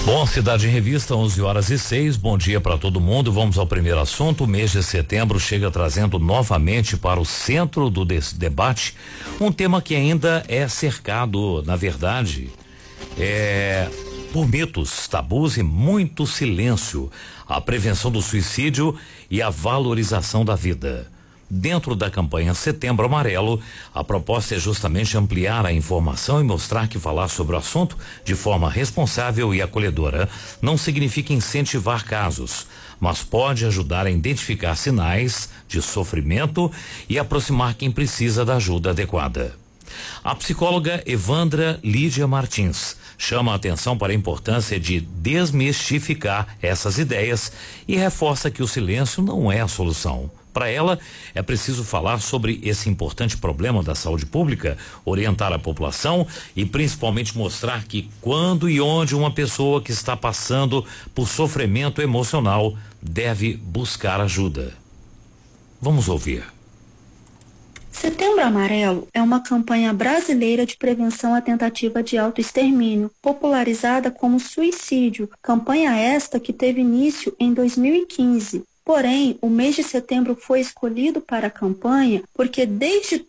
Bom, Cidade em Revista, 11h06. Bom dia para todo mundo. Vamos ao primeiro assunto. O mês de setembro chega trazendo novamente para o centro do debate um tema que ainda é cercado, na verdade, por mitos, tabus e muito silêncio: a prevenção do suicídio e a valorização da vida. Dentro da campanha Setembro Amarelo, a proposta é justamente ampliar a informação e mostrar que falar sobre o assunto de forma responsável e acolhedora não significa incentivar casos, mas pode ajudar a identificar sinais de sofrimento e aproximar quem precisa da ajuda adequada. A psicóloga Evandra Lídia Martins chama a atenção para a importância de desmistificar essas ideias e reforça que o silêncio não é a solução. Para ela, é preciso falar sobre esse importante problema da saúde pública, orientar a população e principalmente mostrar que quando e onde uma pessoa que está passando por sofrimento emocional deve buscar ajuda. Vamos ouvir. Setembro Amarelo é uma campanha brasileira de prevenção à tentativa de autoextermínio, popularizada como suicídio, campanha esta que teve início em 2015. Porém, o mês de setembro foi escolhido para a campanha porque desde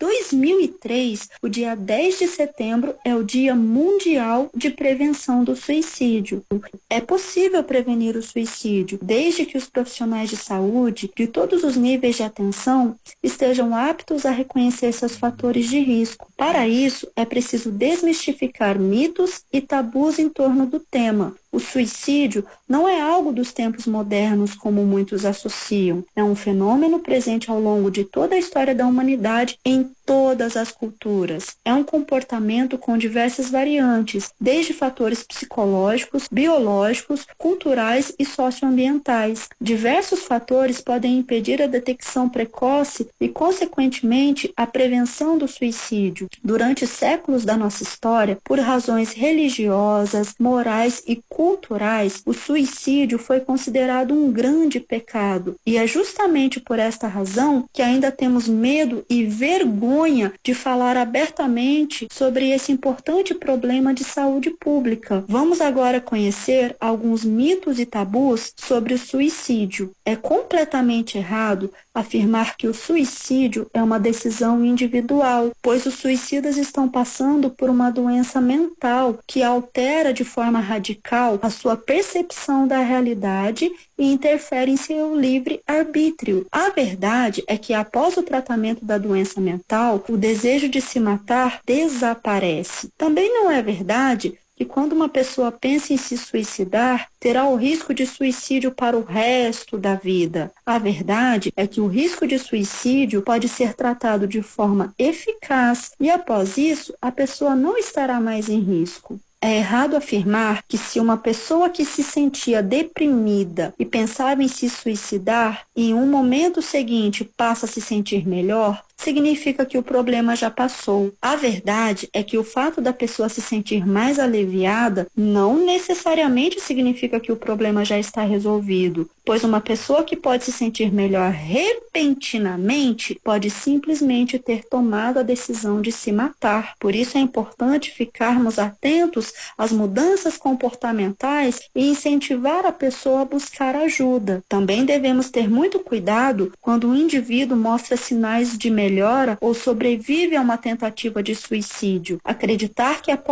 2003, o dia 10 de setembro é o Dia Mundial de Prevenção do Suicídio. É possível prevenir o suicídio desde que os profissionais de saúde, de todos os níveis de atenção, estejam aptos a reconhecer seus fatores de risco. Para isso, é preciso desmistificar mitos e tabus em torno do tema. O suicídio não é algo dos tempos modernos, como muitos associam. É um fenômeno presente ao longo de toda a história da humanidade, em todas as culturas. É um comportamento com diversas variantes, desde fatores psicológicos, biológicos, culturais e socioambientais. Diversos fatores podem impedir a detecção precoce e, consequentemente, a prevenção do suicídio. Durante séculos da nossa história, por razões religiosas, morais e culturais, o suicídio foi considerado um grande pecado. E é justamente por esta razão que ainda temos medo e vergonha de falar abertamente sobre esse importante problema de saúde pública. Vamos agora conhecer alguns mitos e tabus sobre o suicídio. É completamente errado afirmar que o suicídio é uma decisão individual, pois os suicidas estão passando por uma doença mental que altera de forma radical a sua percepção da realidade e interfere em seu livre arbítrio. A verdade é que após o tratamento da doença mental, o desejo de se matar desaparece. Também não é verdade que quando uma pessoa pensa em se suicidar, terá o risco de suicídio para o resto da vida. A verdade é que o risco de suicídio pode ser tratado de forma eficaz e, após isso, a pessoa não estará mais em risco. É errado afirmar que se uma pessoa que se sentia deprimida e pensava em se suicidar, e em um momento seguinte passa a se sentir melhor, significa que o problema já passou. A verdade é que o fato da pessoa se sentir mais aliviada não necessariamente significa que o problema já está resolvido, pois uma pessoa que pode se sentir melhor repentinamente pode simplesmente ter tomado a decisão de se matar. Por isso é importante ficarmos atentos às mudanças comportamentais e incentivar a pessoa a buscar ajuda. Também devemos ter muito cuidado quando o indivíduo mostra sinais de melhora ou sobrevive a uma tentativa de suicídio. Acreditar que